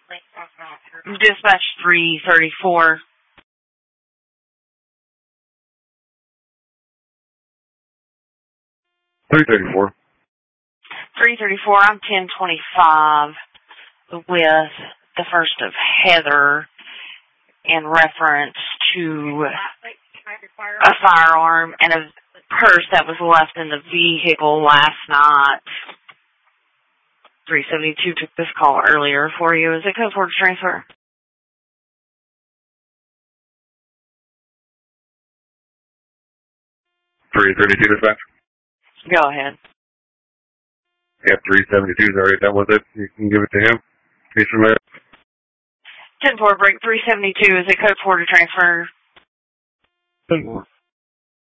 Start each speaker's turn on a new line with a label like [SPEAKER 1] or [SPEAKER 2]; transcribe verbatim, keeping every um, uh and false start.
[SPEAKER 1] Dispatch three thirty-four.
[SPEAKER 2] three thirty-four.
[SPEAKER 1] three thirty-four, I'm ten twenty-five with the first of Heather in reference to a firearm and a purse that was left in the vehicle last night. three seventy-two took this call earlier for you. Is it code for transfer?
[SPEAKER 2] three thirty-two dispatch.
[SPEAKER 1] Go ahead.
[SPEAKER 2] Yeah, three seventy-two is already done with it. You can give it to him. He's from there.
[SPEAKER 1] ten four break three seventy-two. Is it code four to transfer?
[SPEAKER 2] ten four.